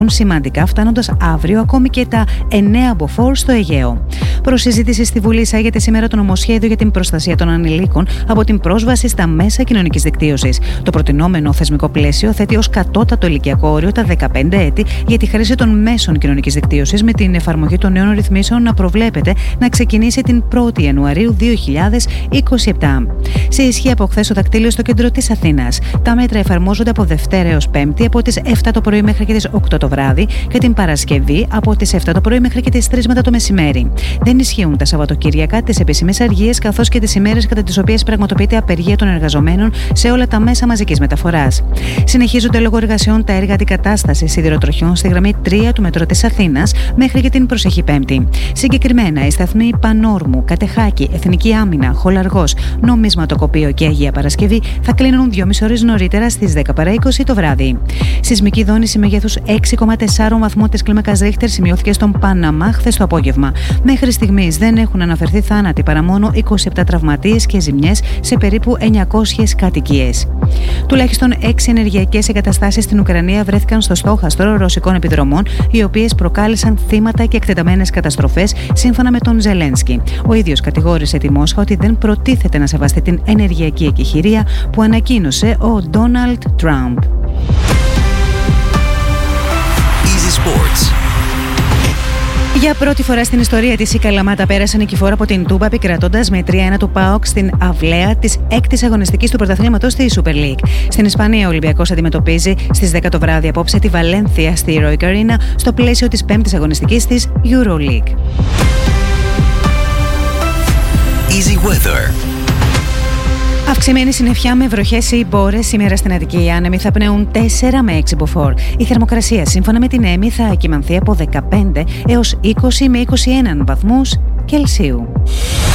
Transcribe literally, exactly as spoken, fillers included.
σημαντικά, φτάνοντας αύριο ακόμη και τα εννέα μποφόρ στο Αιγαίο. Προς συζήτηση στη Βουλή εισάγεται σήμερα το νομοσχέδιο για την προστασία των ανηλίκων από την πρόσβαση στα μέσα κοινωνικής δικτύωσης. Το προτινόμενο θεσμικό πλαίσιο θέτει ως κατώτατο ηλικιακό όριο τα δεκαπέντε έτη για τη χρήση των μέσων κοινωνικής δικτύωσης, με την εφαρμογή των νέων ρυθμίσεων να προβλέπεται να ξεκινήσει την πρώτη Ιανουαρίου δύο χιλιάδες είκοσι επτά. Σε ισχύ από χθες το δακτύλιο στο κέντρο της Αθήνας. Τα μέτρα εφαρμόζονται από Δευτέρα έως Πέμπτη από τις εφτά το πρωί μέχρι και τις οκτώ το βράδυ και την Παρασκευή από τις εφτά το πρωί μέχρι και τις τρεις μετά το μεσημέρι. Δεν ισχύουν τα Σαββατοκύριακα, τις επίσημες αργίες καθώς και τις ημέρες κατά τις οποίες πραγματοποιείται απεργία των εργαζομένων σε όλα τα μέσα μαζικής μεταφοράς. Συνεχίζονται λόγω εργασιών τα έργα αντικατάστασης σιδηροτροχιών στη γραμμή τρία του μετρό της Αθήνας μέχρι και την προσεχή Πέμπτη. Συγκεκριμένα, οι σταθμοί Πανόρμου, Κατεχάκη, Εθνική Άμυνα, Χολαργός, Νομισματοκοπείο και Αγία Παρασκευή θα κλείνουν δυόμιση ώρες νωρίτερα στις δέκα παρά είκοσι το βράδυ. Σεισμική δόνηση μεγέθους έξι κόμμα τέσσερα βαθμών της κλίμακας Ρίχτερ σημειώθηκε στον Παναμά χθες το απόγευμα. Μέχρι στιγμής δεν έχουν αναφερθεί θάνατοι παρά μόνο είκοσι επτά τραυματίες και ζημιές σε περίπου εννιακόσιες κατοικίες. Τουλάχιστον έξι ενεργειακές εγκαταστάσεις στην Ουκρανία βρέθηκαν στο στόχαστρο ρωσικών επιδρομών, οι οποίες προκάλεσαν θύματα και εκτεταμένες καταστροφές, σύμφωνα με τον Ζελένσκι. Ο ίδιος κατηγόρησε τη Μόσχα ότι δεν προτίθεται να σεβαστεί την ενεργειακή εκεχηρία που ανακοίνωσε ο Ντόναλντ Τραμπ. Για πρώτη φορά στην ιστορία της, η Καλαμάτα πέρασε νικηφόρα από την Τούμπα, επικρατώντας με τρία ένα του ΠΑΟΚ στην αυλαία της έκτης αγωνιστικής του πρωταθλήματος στη Super League. Στην Ισπανία, ο Ολυμπιακός αντιμετωπίζει στις δέκα το βράδυ απόψε τη Βαλένθια στη Heroic Arena στο πλαίσιο της πέμπτης αγωνιστικής της EuroLeague. Easy Weather. Αυξημένη συννεφιά με βροχές ή μπόρες σήμερα στην Αττική. Οι άνεμοι θα πνέουν τέσσερα με έξι μποφόρ. Η θερμοκρασία σύμφωνα με την ΕΜΗ θα κυμανθεί από δεκαπέντε έως είκοσι με είκοσι ένα βαθμούς Κελσίου.